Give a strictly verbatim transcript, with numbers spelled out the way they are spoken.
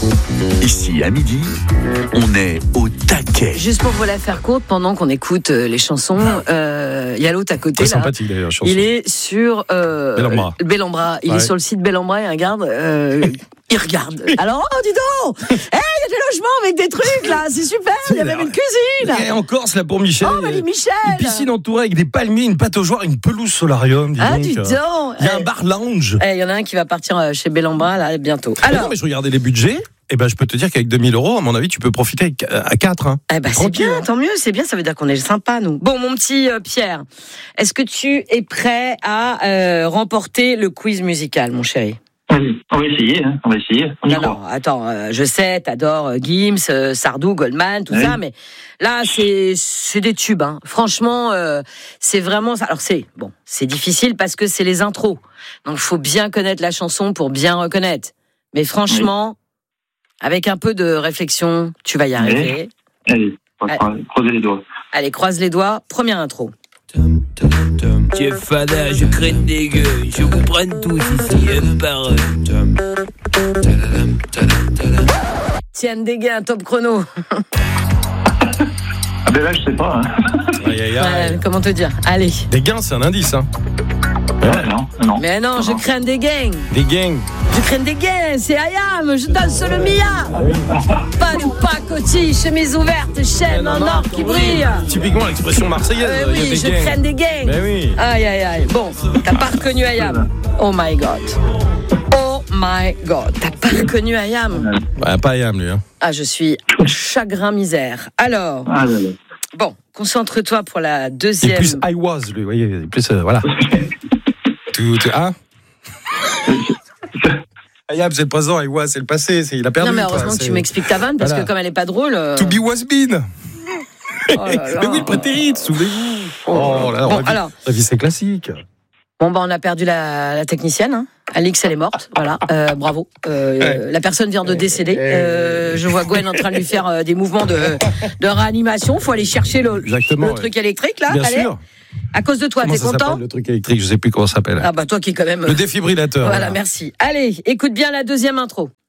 Ici, à midi, on est au taquet. Juste pour vous la faire courte, pendant qu'on écoute euh, les chansons, il euh, y a l'autre à côté. Très là. sympathique d'ailleurs, chanson. Il est sur euh, Bellambra. Bellambra. Il Ouais. est sur le site Bellambra et regarde. Euh, il regarde. Alors, oh, dis donc, il hey, y a des logements avec des trucs là, c'est super. Il y a même une cuisine. Et en Corse, là pour Michel. Oh, Marie Michel. Une piscine entourée avec des palmiers, une pataugeoire, une pelouse solarium. Dis Ah, donc. dis donc. Il y a un Eh, bar lounge. eh, Il y en a un qui va partir euh, chez Bellambra là bientôt. Alors, Alors, non, mais je regardais les budgets. Et ben, je peux te dire qu'avec deux mille euros, à mon avis, tu peux profiter à quatre. Hein. eh ben, c'est Tranquille, bien, hein. tant mieux, c'est bien, ça veut dire qu'on est sympa, nous. Bon, mon petit euh, Pierre, est-ce que tu es prêt à euh, remporter le quiz musical, mon chéri? Vas-y, on va essayer, hein, on va essayer. On y Non, croit. non, attends, euh, je sais, t'adores euh, Gims, euh, Sardou, Goldman, tout Oui. ça, mais là, c'est c'est des tubes. Hein. Franchement, euh, c'est vraiment ça. Alors, c'est bon, c'est difficile parce que c'est les intros. Donc, faut bien connaître la chanson pour bien reconnaître. Mais franchement, avec un peu de réflexion, tu vas y arriver. Allez, on va Allez. croiser les doigts. Allez, croise les doigts. Première intro. Chef Fada, je craigne des gueux, je vous prenne tous ici, un par un. Tiens, des gains, top chrono. Ah ben là, je sais pas. Hein. Aïe, aïe, aïe. Ouais, comment te dire? Allez. Des gains, c'est un indice. Hein. Ouais, non, non. Mais non, je crains des gangs. Des gangs. Je crains des gains, c'est Ayam, je danse le Mia. Pas de pacotille, chemise ouverte, chaîne en or qui brille. Typiquement l'expression marseillaise. Euh, il y a oui, des je gangs. crains des gangs. Mais oui. Aïe, aïe, aïe. Bon, t'as pas reconnu Ayam. Oh my God. Oh my God. T'as pas reconnu Ayam. Ouais, pas Ayam, lui. Hein. Ah, je suis chagrin misère. Alors, Ah là là. bon, concentre-toi pour la C'est deuxième. plus I was, lui. Vous voyez, plus, euh, voilà. tout, tout, hein Ayam, c'est le présent, I was, c'est le passé. C'est, il a perdu. Non, mais quoi, heureusement que c'est- tu m'expliques ta vanne, parce Voilà. que comme elle est pas drôle. euh, To be was been. oh là là. Mais oui, le prétérit, souvenez-vous. Oh, là, Bon, on a vu- alors. la vie, c'est classique. Bon, bah, on a perdu la, la technicienne. Hein. Alix, elle est morte. Voilà. Euh, bravo. Euh, Ouais. La personne vient de décéder. Euh, je vois Gwen en train de lui faire euh, des mouvements de, de réanimation. Faut aller chercher le, Exactement, le ouais. truc électrique, là. Bien Allez. sûr. À cause de toi, Comment t'es ça content? s'appelle, le truc électrique, je sais plus comment ça s'appelle. Ah, bah, toi qui est quand même. Le défibrillateur. Voilà, merci. Allez, écoute bien la deuxième intro.